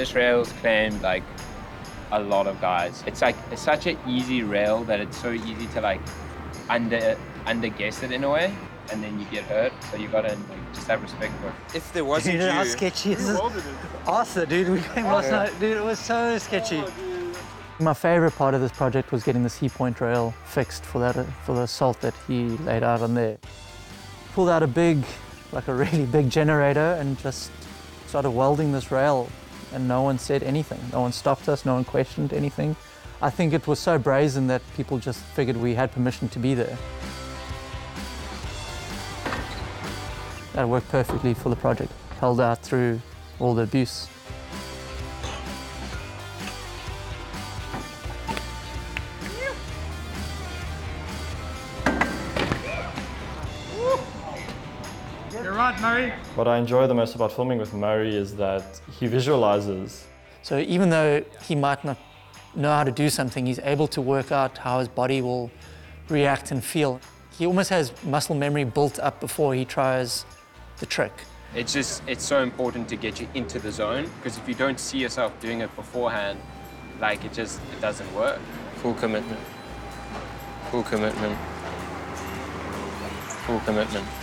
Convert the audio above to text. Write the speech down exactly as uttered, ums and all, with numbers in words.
This rail's claimed like a lot of guys. It's like it's such an easy rail that it's so easy to like under under guess it in a way, and then you get hurt. So you gotta like, just have respect for it. If there wasn't Dude, you, how sketchy is this? Arthur, dude, we came last yeah. night. Dude, it was so sketchy. My favorite part of this project was getting the Sea Point rail fixed for that for the salt that he laid out on there. Pulled out a big, like a really big generator and just started welding this rail, and no one said anything. No one stopped us, no one questioned anything. I think it was so brazen that people just figured we had permission to be there. That worked perfectly for the project. Held out through all the abuse. You're right, Murray. What I enjoy the most about filming with Murray is that he visualizes. So even though he might not know how to do something, he's able to work out how his body will react and feel. He almost has muscle memory built up before he tries the trick. It's just, it's so important to get you into the zone, because if you don't see yourself doing it beforehand, like it just, it doesn't work. Full commitment. Full commitment. Full commitment.